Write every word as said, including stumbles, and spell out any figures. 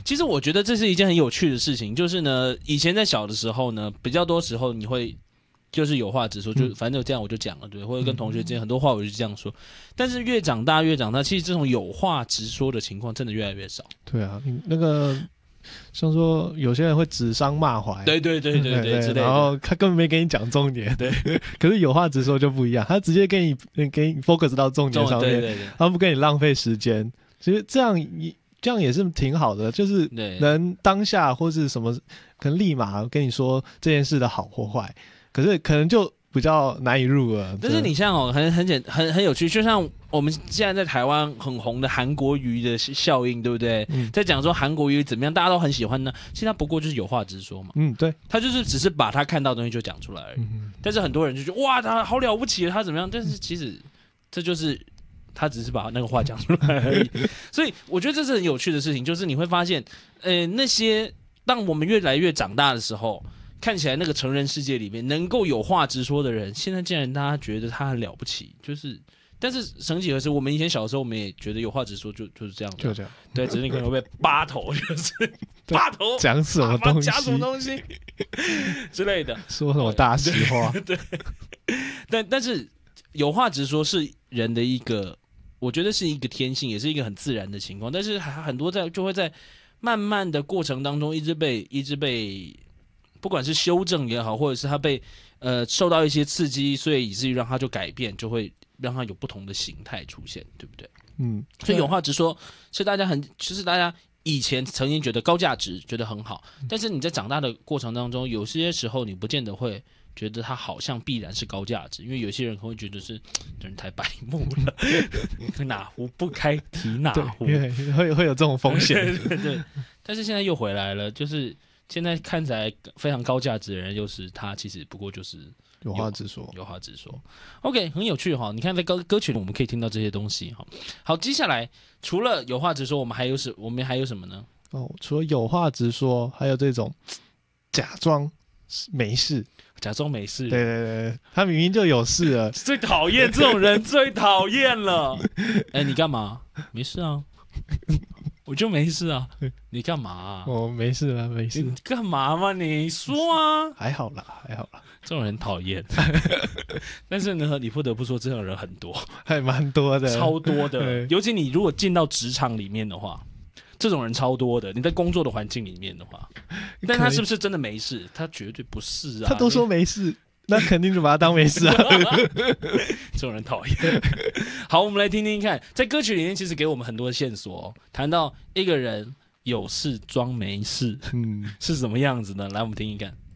其实我觉得这是一件很有趣的事情，就是呢，以前在小的时候呢，比较多时候你会就是有话直说，就反正这样我就讲了，对，或者跟同学之间很多话我就这样说。但是越长大越长大，其实这种有话直说的情况真的越来越少。 对啊，那个像说有些人会指桑骂槐， 对对对对 对, 对之类的， 然后他根本没给你讲重点， 对。 可是有话直说就不一样，他直接给你给你 focus 到重点上面， 对对对， 他不跟你浪费时间。其实这样这样也是挺好的，就是能当下或是什么，可能立马跟你说这件事的好或坏，可是可能就比较难以入耳。 但是你像哦，很很简很很有趣，就像我们现在在台湾很红的韩国瑜的效应，对不对？嗯、在讲说韩国瑜怎么样，大家都很喜欢呢。其实他不过就是有话直说嘛。 嗯，对， 他就是只是把他看到的东西就讲出来而已。嗯、但是很多人就觉得哇，他好了不起，他怎么样？但是其实这就是他只是把那个话讲出来而已。所以我觉得这是很有趣的事情，就是你会发现，呃，那些当我们越来越长大的时候。看起来那个成人世界里面能够有话直说的人，现在竟然大家觉得他很了不起，就是，但是曾几何时，我们以前小的时候，我们也觉得有话直说就就是这样的， 就这样， 对，只是你可能会被扒头，就是扒头讲什么东西， 讲什么东西之类的， 说什么大实话， 对，但但是有话直说是人的一个，我觉得是一个天性，也是一个很自然的情况，但是很多在就会在慢慢的过程当中，一直被一直被。不管是修正也好，或者是他被呃受到一些刺激，所以以至于让他就改变，就会让他有不同的形态出现，对不对？ 嗯， 所以有话直说是大家很，就是大家以前曾经觉得高价值，觉得很好，但是你在长大的过程当中，有些时候你不见得会觉得他好像必然是高价值，因为有些人可能会觉得是这人太白目了，哪壶不开提哪壶， 对，会会有这种风险， 对对对。但是现在又回来了，就是。现在看起来非常高价值的人，又是他其实不过就是有话直说， 有话直说。OK， 很有趣哈。你看在歌歌曲里，我们可以听到这些东西哈。好，接下来除了有话直说，我们还有什我们还有什么呢？ 哦，除了有话直说，还有这种假装没事， 假装没事。 对对对，他明明就有事了。 最讨厌这种人，最讨厌了。哎，你干嘛？没事啊。我就没事啊，你干嘛啊？ 我没事啊，没事。 你干嘛嘛？你说啊。 还好啦，还好啦。 这种人讨厌，但是呢，你不得不说，这种人很多， 还蛮多的， 超多的。尤其你如果进到职场里面的话，这种人超多的。你在工作的环境里面的话，但他是不是真的没事？他绝对不是啊。 他都说没事。那肯定就把他当没事啊！ 这种人讨厌。好，我们来听听看，在歌曲里面其实给我们很多线索、哦，谈到一个人有事装没事，嗯，是什么样子呢？来，我们听一看。